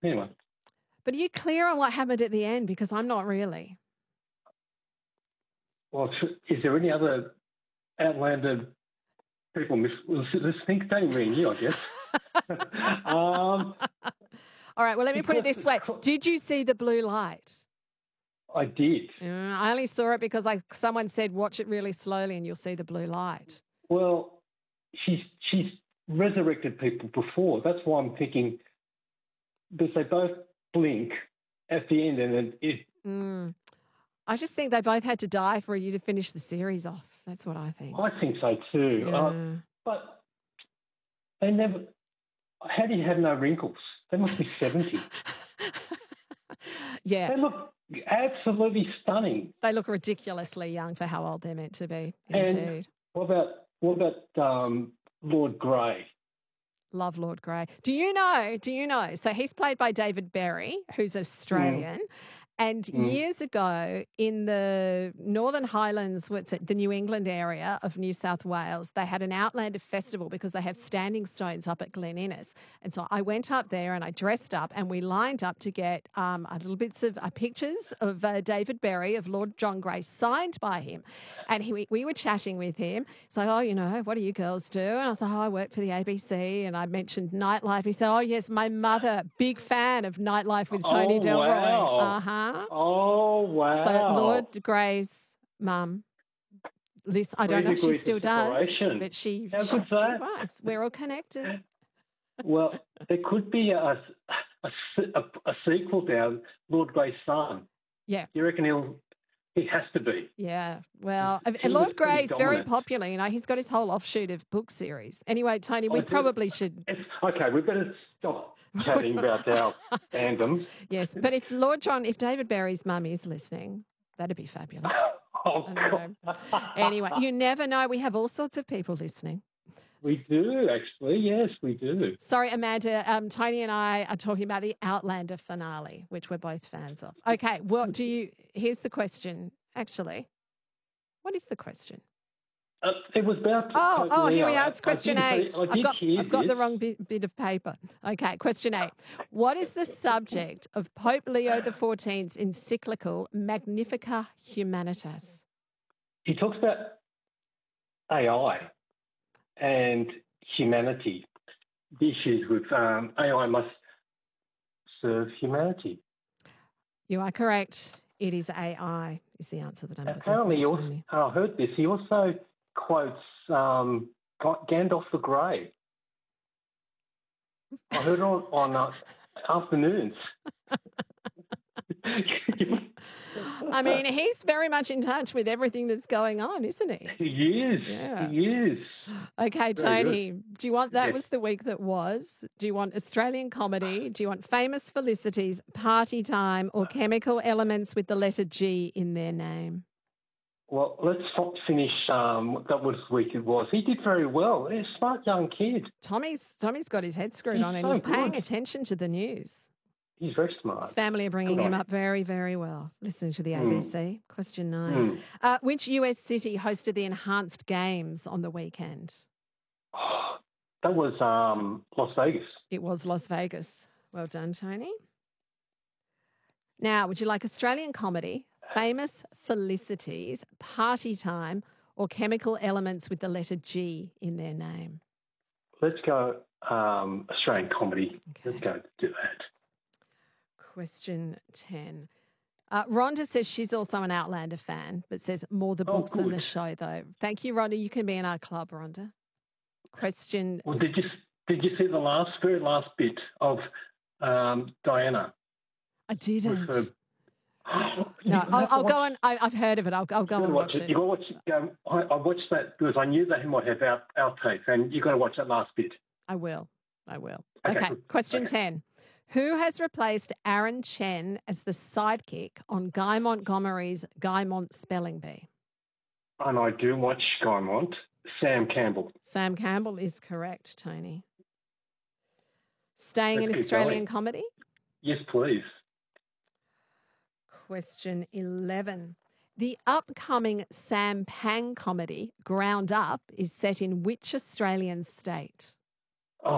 Anyway, But are you clear on what happened at the end? Because I'm not really. well, is there any other Outlander people listening? It's only me and you, I guess. All right, well, let me put it this way. Did you see the blue light? I did. I only saw it because someone said watch it really slowly and you'll see the blue light. Well, she's resurrected people before. That's why I'm thinking, because they both blink at the end and then it... I just think they both had to die for you to finish the series off. That's what I think. I think so too. Yeah. But they never... How do you have no wrinkles? They must be 70. Yeah. They look absolutely stunning. They look ridiculously young for how old they're meant to be. And indeed. what about Lord Grey? Love Lord Grey. Do you know? So he's played by David Berry, who's Australian. And years ago in the Northern Highlands, the New England area of New South Wales, they had an Outlander festival because they have standing stones up at Glen Innes. And so I went up there and I dressed up and we lined up to get a little bits of pictures of David Berry, of Lord John Grey, signed by him. And we were chatting with him. He's like, oh, what do you girls do? And I was like, I work for the ABC. And I mentioned Nightlife. He said, oh, yes, my mother, big fan of Nightlife with Tony Delroy. Wow. Uh-huh. Oh, wow. So Lord Grey's mum, I don't know if she still does, but she was. We're all connected. Well, there could be a sequel down, Lord Grey's son. Yeah. You reckon he has to be? Yeah. Well, Lord Grey's very popular. He's got his whole offshoot of book series. Anyway, Tony, we probably should... Okay, we better stop chatting about our fandom. Yes, but if David Berry's mum is listening, that'd be fabulous. Oh, God. Anyway, you never know. We have all sorts of people listening. We do, actually. Yes, we do. Sorry, Amanda. Tony and I are talking about the Outlander finale, which we're both fans of. Okay, well, here's the question, actually. What is the question? It was about... here we are. It's question 8. I've got the wrong bit of paper. Okay, question 8. What is the subject of Pope Leo XIV's encyclical Magnificat Humanitas? He talks about AI and humanity. The issues with AI must serve humanity. You are correct. It is AI is the answer that I'm looking for. Apparently, I heard this. He also quotes Gandalf the Grey. I heard it on afternoons. I mean, he's very much in touch with everything that's going on, isn't he? He is. Yeah. He is. Okay, Tony, do you want That Was the Week That Was? Do you want Australian comedy? Do you want Famous Felicities, Party Time, or Chemical Elements with the letter G in their name? Well, let's finish That Was the Week It Was. He did very well. He's a smart young kid. Tommy's got his head screwed on and he's paying attention to the news. He's very smart. His family are bringing him up very, very well. Listening to the ABC. Question 9. Which US city hosted the Enhanced Games on the weekend? Oh, that was Las Vegas. It was Las Vegas. Well done, Tony. Now, would you like Australian comedy, Famous Felicities, Party Time, or Chemical Elements with the letter G in their name? Let's go Australian comedy. Okay. Let's go do that. Question 10. Rhonda says she's also an Outlander fan, but says more the books than the show, though. Thank you, Rhonda. You can be in our club, Rhonda. Question... Well, did you see the very last bit of Diana? I didn't. No, I'll go on. I've heard of it. I'll go and watch it. You've got to watch it. I watched that because I knew that he might have outtakes, and you've got to watch that last bit. I will. Okay. Question 10. Who has replaced Aaron Chen as the sidekick on Guy Montgomery's Guy Mont Spelling Bee? And I do watch Guy Mont. Sam Campbell. Sam Campbell is correct, Tony. Staying in Australian comedy? Yes, please. Question 11. The upcoming Sam Pang comedy, Ground Up, is set in which Australian state?